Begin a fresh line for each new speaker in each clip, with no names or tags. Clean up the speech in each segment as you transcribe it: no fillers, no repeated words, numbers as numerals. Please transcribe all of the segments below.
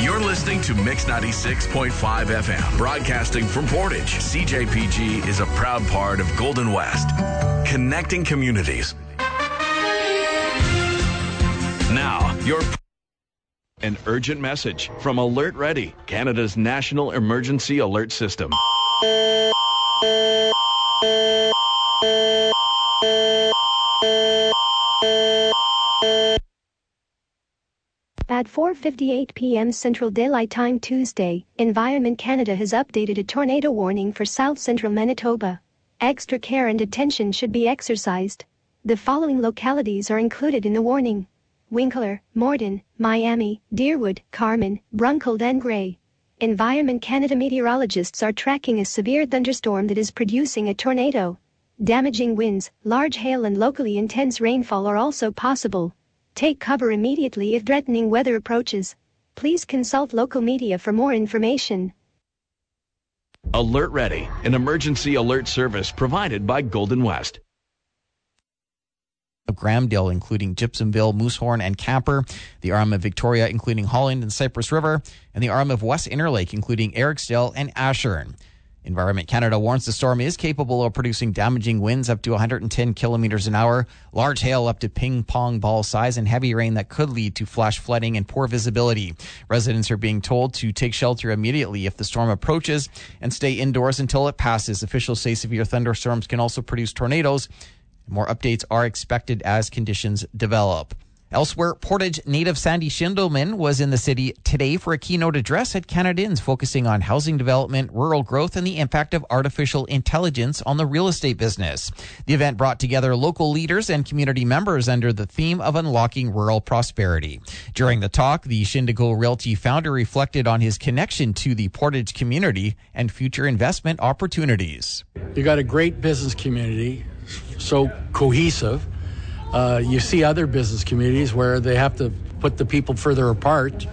You're listening to Mix 96.5 FM, broadcasting from Portage. CJPG is a proud part of Golden West, connecting communities. Now, an urgent message from Alert Ready, Canada's national emergency alert system.
At 4:58 p.m. Central Daylight Time Tuesday, Environment Canada has updated a tornado warning for South Central Manitoba. Extra care and attention should be exercised. The following localities are included in the warning: Winkler, Morden, Miami, Deerwood, Carman, Bruncold and Gray. Environment Canada meteorologists are tracking a severe thunderstorm that is producing a tornado. Damaging winds, large hail and locally intense rainfall are also possible. Take cover immediately if threatening weather approaches. Please consult local media for more information.
Alert Ready, an emergency alert service provided by Golden West.
Of Grahamdale, including Gypsumville, Moosehorn, and Camper, the arm of Victoria, including Holland and Cypress River, and the arm of West Interlake, including Ericsdale and Ashern. Environment Canada warns the storm is capable of producing damaging winds up to 110 kilometers an hour, large hail up to ping-pong ball size, and heavy rain that could lead to flash flooding and poor visibility. Residents are being told to take shelter immediately if the storm approaches and stay indoors until it passes. Officials say severe thunderstorms can also produce tornadoes. More updates are expected as conditions develop. Elsewhere, Portage native Sandy Schindelman was in the city today for a keynote address at Canadians focusing on housing development, rural growth, and the impact of artificial intelligence on the real estate business. The event brought together local leaders and community members under the theme of unlocking rural prosperity. During the talk, the Shindigo Realty founder reflected on his connection to the Portage community and future investment opportunities.
You got a great business community, so cohesive. You see other business communities where they have to put the people further apart.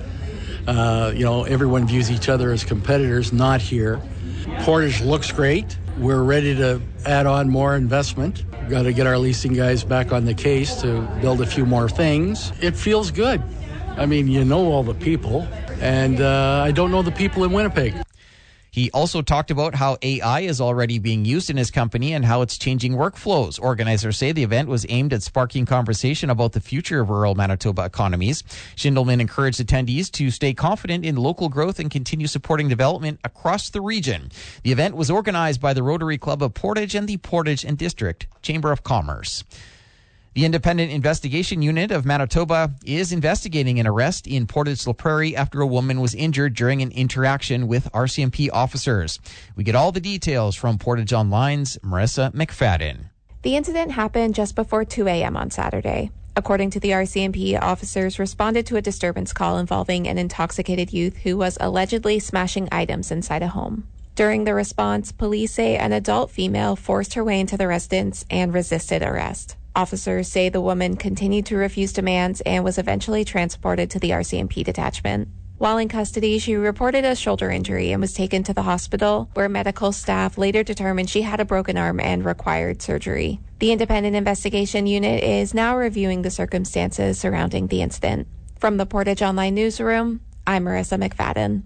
Everyone views each other as competitors, not here. Portage looks great. We're ready to add on more investment. Got to get our leasing guys back on the case to build a few more things. It feels good. I mean, you know all the people, and I don't know the people in Winnipeg.
He also talked about how AI is already being used in his company and how it's changing workflows. Organizers say the event was aimed at sparking conversation about the future of rural Manitoba economies. Schindelman encouraged attendees to stay confident in local growth and continue supporting development across the region. The event was organized by the Rotary Club of Portage and the Portage and District Chamber of Commerce. The Independent Investigation Unit of Manitoba is investigating an arrest in Portage-La Prairie after a woman was injured during an interaction with RCMP officers. We get all the details from Portage Online's Marissa McFadden.
The incident happened just before 2 a.m. on Saturday. According to the RCMP, officers responded to a disturbance call involving an intoxicated youth who was allegedly smashing items inside a home. During the response, police say an adult female forced her way into the residence and resisted arrest. Officers say the woman continued to refuse demands and was eventually transported to the RCMP detachment. While in custody, she reported a shoulder injury and was taken to the hospital, where medical staff later determined she had a broken arm and required surgery. The Independent Investigation Unit is now reviewing the circumstances surrounding the incident. From the Portage Online Newsroom, I'm Marissa McFadden.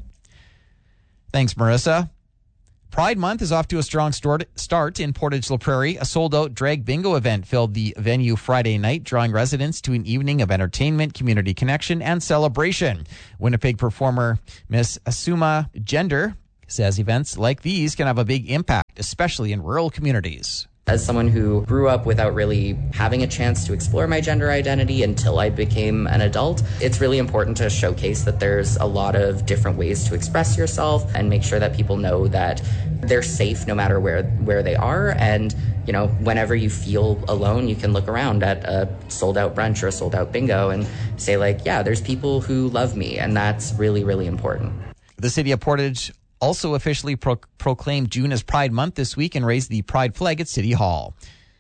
Thanks, Marissa. Pride Month is off to a strong start in Portage-La Prairie. A sold-out drag bingo event filled the venue Friday night, drawing residents to an evening of entertainment, community connection, and celebration. Winnipeg performer Miss Asuma Gender says events like these can have a big impact, especially in rural communities.
As someone who grew up without really having a chance to explore my gender identity until I became an adult, it's really important to showcase that there's a lot of different ways to express yourself and make sure that people know that they're safe no matter where they are. And, whenever you feel alone, you can look around at a sold out brunch or a sold out bingo and say there's people who love me. And that's really, really important.
The city of Portage also officially proclaimed June as Pride Month this week and raised the Pride flag at City Hall.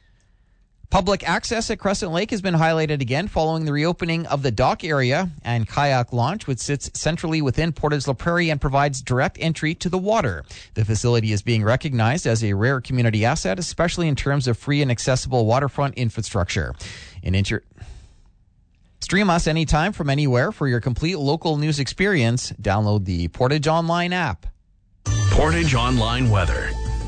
Public access at Crescent Lake has been highlighted again following the reopening of the dock area and kayak launch, which sits centrally within Portage-La Prairie and provides direct entry to the water. The facility is being recognized as a rare community asset, especially in terms of free and accessible waterfront infrastructure. Stream us anytime from anywhere for your complete local news experience. Download the Portage Online app.
Portage Online weather.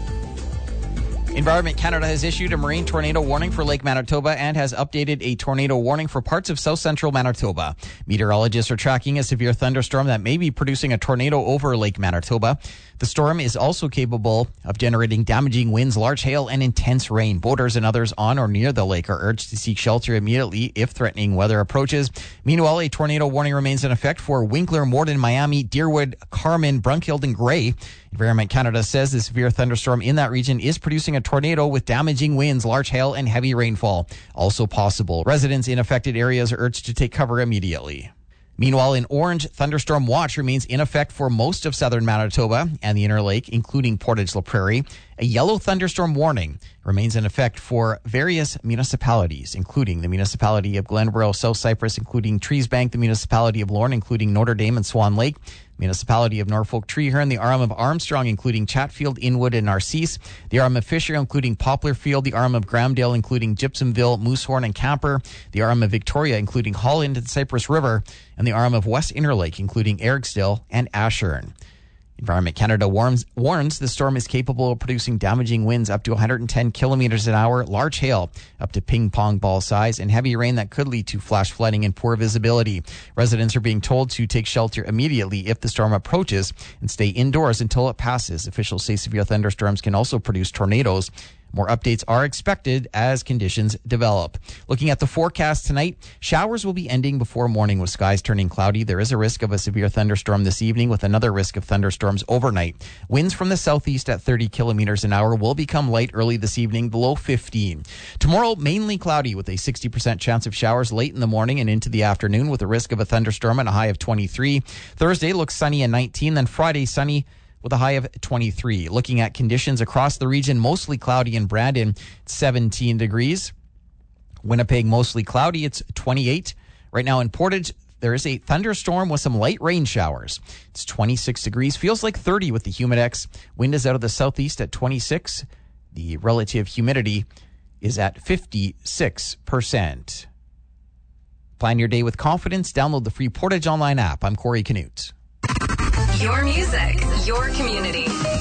Environment Canada has issued a marine tornado warning for Lake Manitoba and has updated a tornado warning for parts of south central Manitoba. Meteorologists are tracking a severe thunderstorm that may be producing a tornado over Lake Manitoba. The storm is also capable of generating damaging winds, large hail, and intense rain. Boaters and others on or near the lake are urged to seek shelter immediately if threatening weather approaches. Meanwhile, a tornado warning remains in effect for Winkler, Morden, Miami, Deerwood, Carman, Brunkild, and Gray. Environment Canada says the severe thunderstorm in that region is producing a tornado with damaging winds, large hail, and heavy rainfall also possible. Residents in affected areas are urged to take cover immediately. Meanwhile, an orange thunderstorm watch remains in effect for most of southern Manitoba and the Inner Lake, including Portage-La Prairie. A yellow thunderstorm warning remains in effect for various municipalities, including the municipality of Glenboro, South Cypress, including Treesbank, the municipality of Lorne, including Notre Dame and Swan Lake, municipality of Norfolk Treeherne, the Arm of Armstrong, including Chatfield, Inwood, and Narcisse, the Arm of Fisher, including Poplarfield, the Arm of Grahamdale, including Gypsumville, Moosehorn, and Camper, the Arm of Victoria, including Holland and Cypress River, and the Arm of West Inner Lake, including Ericsdale and Ashern. Environment Canada warns the storm is capable of producing damaging winds up to 110 kilometers an hour, large hail up to ping pong ball size, and heavy rain that could lead to flash flooding and poor visibility. Residents are being told to take shelter immediately if the storm approaches and stay indoors until it passes. Officials say severe thunderstorms can also produce tornadoes. More updates are expected as conditions develop. Looking at the forecast tonight, showers will be ending before morning with skies turning cloudy. There is a risk of a severe thunderstorm this evening with another risk of thunderstorms overnight. Winds from the southeast at 30 kilometers an hour will become light early this evening, below 15. Tomorrow, mainly cloudy with a 60% chance of showers late in the morning and into the afternoon with a risk of a thunderstorm and a high of 23. Thursday looks sunny and 19, then Friday sunny with a high of 23. Looking at conditions across the region, mostly cloudy in Brandon, 17 degrees. Winnipeg, mostly cloudy, it's 28. Right now in Portage, there is a thunderstorm with some light rain showers. It's 26 degrees, feels like 30 with the Humidex. Wind is out of the southeast at 26. The relative humidity is at 56%. Plan your day with confidence. Download the free Portage Online app. I'm Corey Canute.
Your music, your community.